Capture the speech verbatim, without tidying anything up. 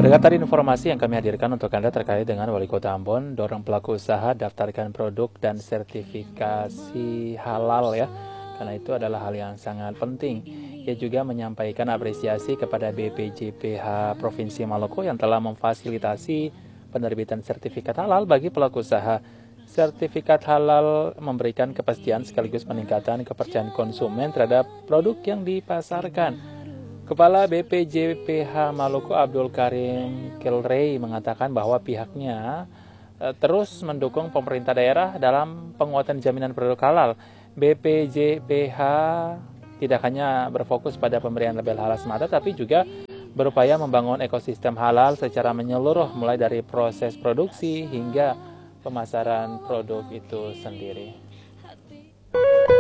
Berkat tadi informasi yang kami hadirkan untuk Anda terkait dengan Wali Kota Ambon, dorong pelaku usaha daftarkan produk dan sertifikasi halal ya, karena itu adalah hal yang sangat penting. Ia juga menyampaikan apresiasi kepada B P J P H Provinsi Maluku yang telah memfasilitasi penerbitan sertifikat halal bagi pelaku usaha. Sertifikat halal memberikan kepastian sekaligus peningkatan kepercayaan konsumen terhadap produk yang dipasarkan. Kepala B P J P H Maluku Abdul Karim Kilrey mengatakan bahwa pihaknya eh, terus mendukung pemerintah daerah dalam penguatan jaminan produk halal. B P J P H tidak hanya berfokus pada pemberian label halal semata, tapi juga berupaya membangun ekosistem halal secara menyeluruh, mulai dari proses produksi hingga pemasaran produk itu sendiri.